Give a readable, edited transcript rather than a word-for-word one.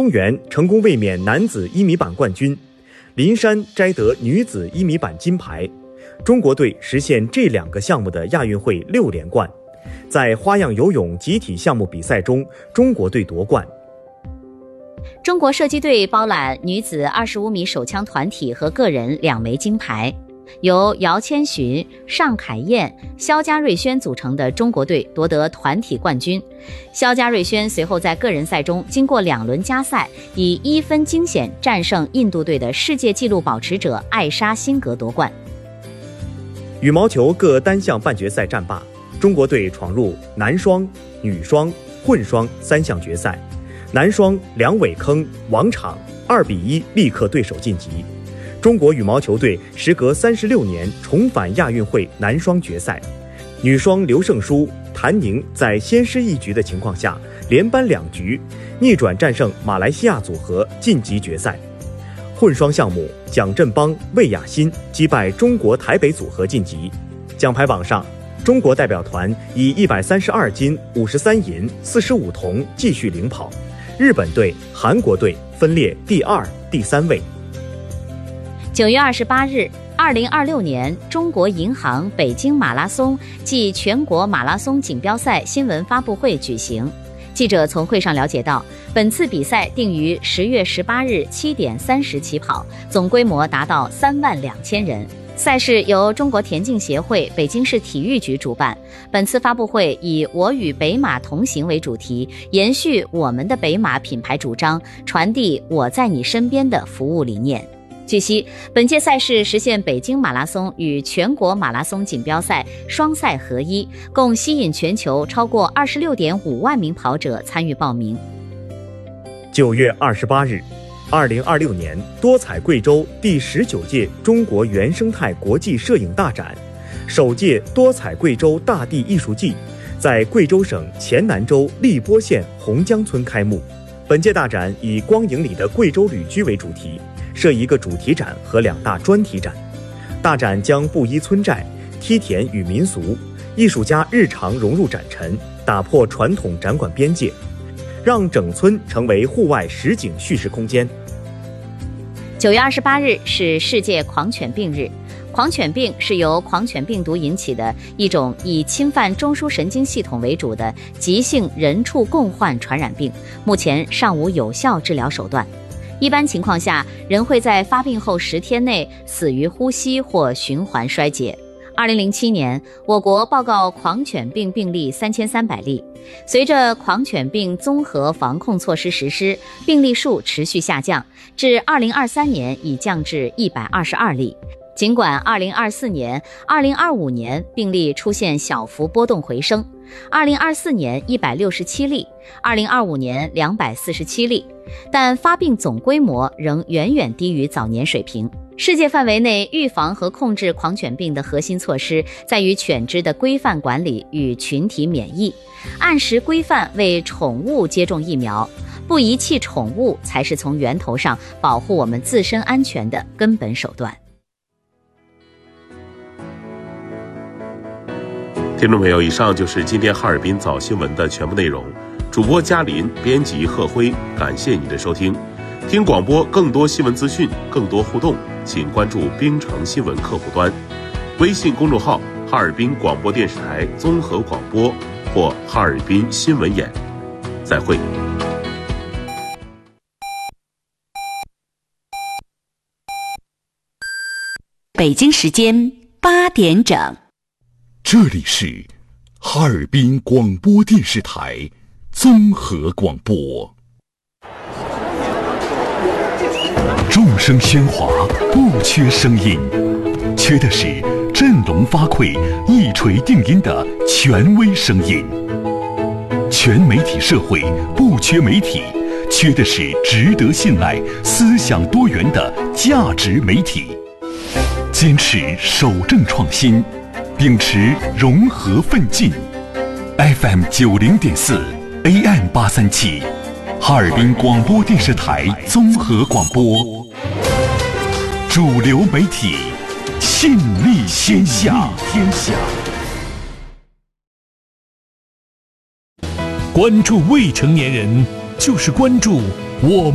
丰原成功卫冕男子1米板冠军，林山摘得女子1米板金牌。中国队实现这2个项目的亚运会6连冠。在花样游泳集体项目比赛中，中国队夺冠。 中国射击队包揽女子25米手枪团体和个人2枚金牌。由姚千寻、尚凯燕、肖家瑞轩组成的中国队夺得团体冠军。肖家瑞轩随后在个人赛中经过2轮加赛，以1分惊险战胜印度队的世界纪录保持者艾莎辛格夺冠。 羽毛球各单项半决赛战罢，中国队闯入男双、女双、混双3项决赛。男双梁伟铿、王昶2比1力克对手晋级。中国羽毛球队时隔36年重返亚运会男双决赛，女双刘胜书、谭宁在先失一局的情况下，连扳2局，逆转战胜马来西亚组合晋级决赛。混双项目，蒋振邦、魏雅欣击败中国台北组合晋级。奖牌榜上，中国代表团以132金、53银、45铜继续领跑，日本队、韩国队分列第2、第3位。 9月28日，2026年中国银行北京马拉松暨全国马拉松锦标赛新闻发布会举行。记者从会上了解到，本次比赛定于10月18日7点30起跑，总规模达到32000人。赛事由中国田径协会、北京市体育局主办。本次发布会以"我与北马同行"为主题，延续我们的北马品牌主张，传递我在你身边的服务理念。据悉，本届赛事实现北京马拉松与全国马拉松锦标赛双赛合一，共吸引全球超过26.5万名跑者参与报名。 9月28日，2026年多彩贵州第19届中国原生态国际摄影大展，首届多彩贵州大地艺术季在贵州省黔南州荔波县洪江村开幕。本届大展以光影里的贵州旅居为主题，设1个主题展和2大专题展。大展将布依村寨、梯田与民俗、艺术家日常融入展陈，打破传统展馆边界，让整村成为户外实景叙事空间。 9月28日是世界狂犬病日。狂犬病是由狂犬病毒引起的一种以侵犯中枢神经系统为主的急性人畜共患传染病，目前尚无有效治疗手段。一般情况下，人会在发病后10天内死于呼吸或循环衰竭。2007年，我国报告狂犬病病例3300例。随着狂犬病综合防控措施实施，病例数持续下降，至2023年已降至122例。尽管2024年、2025年病例出现小幅波动回升，2024年167例，2025年247例，但发病总规模仍远远低于早年水平。世界范围内预防和控制狂犬病的核心措施在于犬只的规范管理与群体免疫，按时规范为宠物接种疫苗，不遗弃宠物才是从源头上保护我们自身安全的根本手段。 听众朋友，以上就是今天哈尔滨早新闻的全部内容。主播嘉林，编辑贺辉，感谢你的收听。听广播更多新闻资讯，更多互动，请关注冰城新闻客户端、微信公众号哈尔滨广播电视台综合广播或哈尔滨新闻眼。再会。 北京时间8点整。 这里是哈尔滨广播电视台综合广播。众声喧哗，不缺声音，缺的是振聋发聩、一锤定音的权威声音。全媒体社会不缺媒体，缺的是值得信赖、思想多元的价值媒体。坚持守正创新，秉持融合奋进。FM 90.4 AM 837，哈尔滨广播电视台综合广播，主流媒体，信力天下。 关注未成年人，就是关注我